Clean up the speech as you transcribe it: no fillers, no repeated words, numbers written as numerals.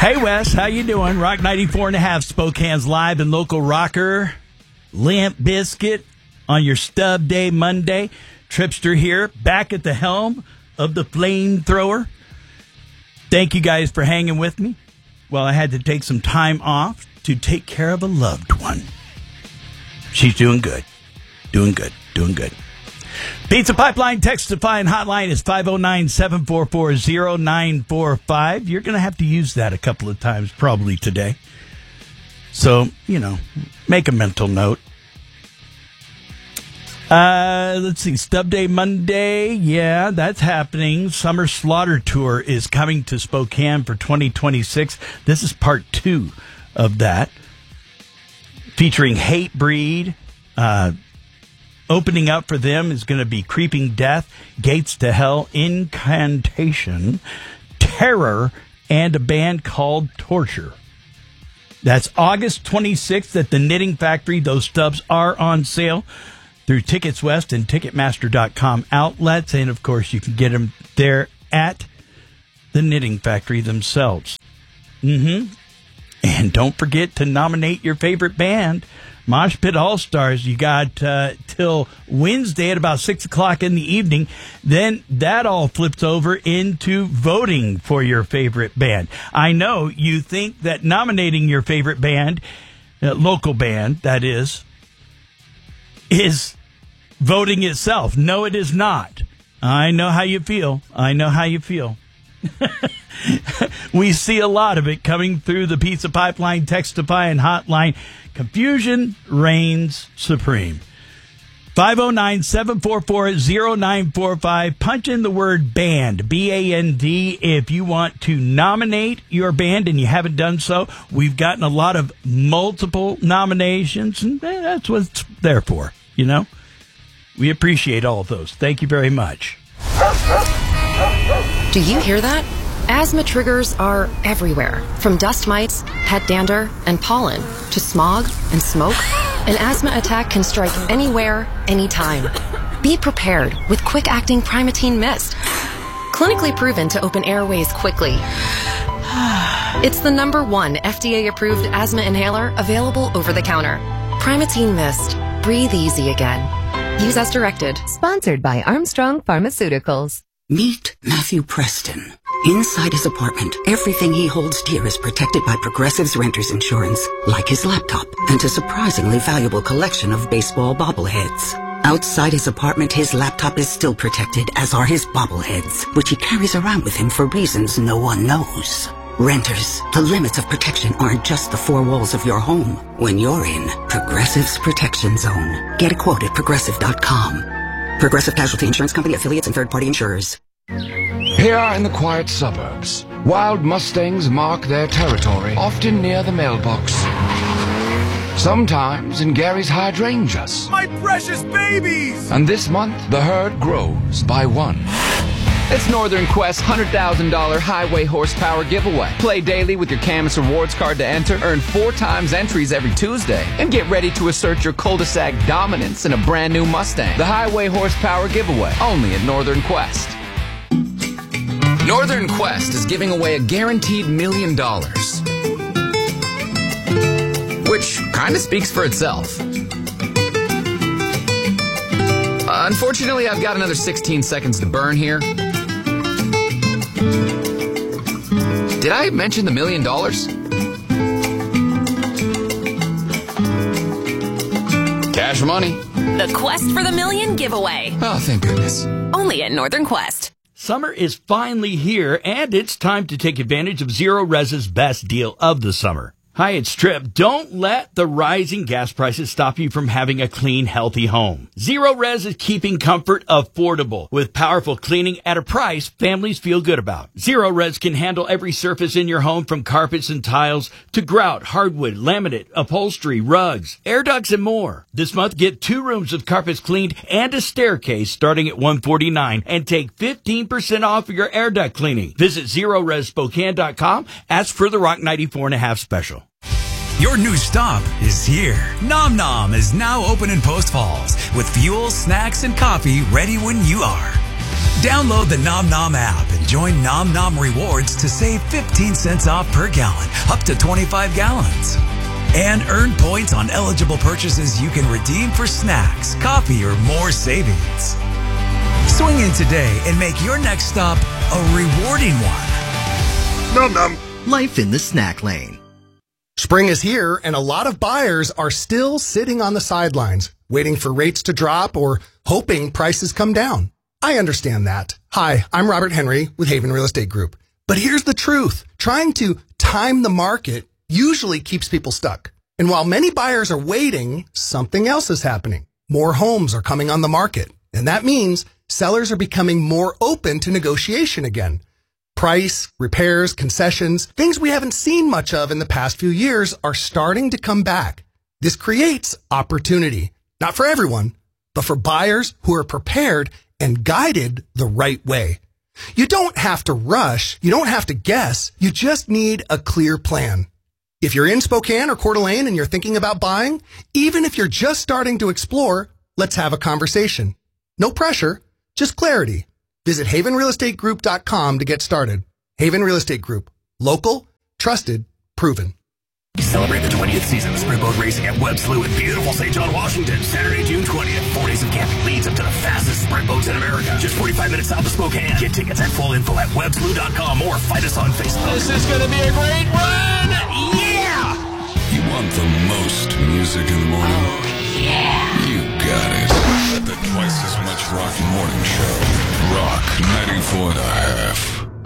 Hey, Wes, how you doing? Rock 94.5, Spokane's live and local rocker. Limp Bizkit on your stub day Monday. Tripster here, back at the helm of the flamethrower. Thank you guys for hanging with me. Well, I had to take some time off to take care of a loved one. She's doing good. Doing good. Pizza Pipeline text-to-fine hotline is 509-744-0945. You're going to have to use that a couple of times probably today. So, make a mental note. Let's see. Stub Day Monday. Yeah, that's happening. Summer Slaughter Tour is coming to Spokane for 2026. This is part 2 of that. Featuring Hatebreed. Opening up for them is going to be Creeping Death, Gates to Hell, Incantation, Terror, and a band called Torture. That's August 26th at the Knitting Factory. Those stubs are on sale through Tickets West and Ticketmaster.com outlets. And, of course, you can get them there at the Knitting Factory themselves. And don't forget to nominate your favorite band. Mosh Pit All-Stars, you got till Wednesday at about 6 o'clock in the evening. Then that all flips over into voting for your favorite band. I know you think that nominating your favorite band, local band, that is voting itself. No, it is not. I know how you feel. We see a lot of it coming through the Pizza Pipeline text-to-pine hotline. Confusion reigns supreme. 509-744-0945. Punch in the word band, B-A-N-D, if you want to nominate your band and you haven't done so. We've gotten a lot of multiple nominations, and that's what it's there for, We appreciate all of those. Thank you very much. Do you hear that? Asthma triggers are everywhere, from dust mites, pet dander, and pollen, to smog and smoke. An asthma attack can strike anywhere, anytime. Be prepared with quick-acting Primatene Mist. Clinically proven to open airways quickly. It's the #1 FDA-approved asthma inhaler available over the counter. Primatene Mist. Breathe easy again. Use as directed. Sponsored by Armstrong Pharmaceuticals. Meet Matthew Preston. Inside his apartment, everything he holds dear is protected by Progressive's renter's insurance, like his laptop and a surprisingly valuable collection of baseball bobbleheads. Outside his apartment, his laptop is still protected, as are his bobbleheads, which he carries around with him for reasons no one knows. Renters, the limits of protection aren't just the four walls of your home. When you're in Progressive's Protection Zone, get a quote at Progressive.com. Progressive Casualty Insurance Company, affiliates, and third-party insurers. Here in the quiet suburbs, wild mustangs mark their territory, often near the mailbox. Sometimes in Gary's hydrangeas. My precious babies! And this month, the herd grows by one. It's Northern Quest's $100,000 highway horsepower giveaway. Play daily with your Camus Rewards card to enter, earn 4 times entries every Tuesday, and get ready to assert your cul-de-sac dominance in a brand new Mustang. The highway horsepower giveaway, only at Northern Quest. Northern Quest is giving away a guaranteed $1 million, which kind of speaks for itself. Unfortunately, I've got another 16 seconds to burn here. Did I mention the $1 million? Cash or money? The Quest for the Million giveaway. Oh, thank goodness. Only at Northern Quest. Summer is finally here, and it's time to take advantage of Zero Res's best deal of the summer. Hi, it's Trip. Don't let the rising gas prices stop you from having a clean, healthy home. Zero Res is keeping comfort affordable with powerful cleaning at a price families feel good about. Zero Res can handle every surface in your home, from carpets and tiles to grout, hardwood, laminate, upholstery, rugs, air ducts, and more. This month, get 2 rooms with carpets cleaned and a staircase starting at $149 and take 15% off of your air duct cleaning. Visit ZeroResSpokane.com. Ask for the Rock 94.5 special. Your new stop is here. Nom Nom is now open in Post Falls with fuel, snacks, and coffee ready when you are. Download the Nom Nom app and join Nom Nom Rewards to save 15 cents off per gallon, up to 25 gallons. And earn points on eligible purchases you can redeem for snacks, coffee, or more savings. Swing in today and make your next stop a rewarding one. Nom Nom. Life in the snack lane. Spring is here, and a lot of buyers are still sitting on the sidelines, waiting for rates to drop or hoping prices come down. I understand that. Hi, I'm Robert Henry with Haven Real Estate Group. But here's the truth. Trying to time the market usually keeps people stuck. And while many buyers are waiting, something else is happening. More homes are coming on the market, and that means sellers are becoming more open to negotiation again. Price, repairs, concessions, things we haven't seen much of in the past few years are starting to come back. This creates opportunity, not for everyone, but for buyers who are prepared and guided the right way. You don't have to rush. You don't have to guess. You just need a clear plan. If you're in Spokane or Coeur d'Alene and you're thinking about buying, even if you're just starting to explore, let's have a conversation. No pressure, just clarity. Visit havenrealestategroup.com to get started. Haven Real Estate Group. Local, trusted, proven. Celebrate the 20th season of Sprint Boat Racing at Webb Slough in beautiful St. John, Washington. Saturday, June 20th. 4 days of camping leads up to the fastest sprint boats in America. Just 45 minutes south of Spokane. Get tickets and full info at webbslough.com or find us on Facebook. This is going to be a great run! Yeah! You want the most music in the morning? Oh, yeah. You got it. At the twice as much rock morning show. Rock 94.5.